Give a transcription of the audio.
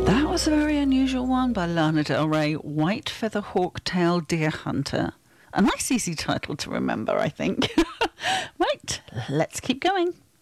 That was a very unusual one by Lana Del Rey, White Feather Hawk-Tail Deer Hunter. A nice easy title to remember, I think. Right, let's keep going.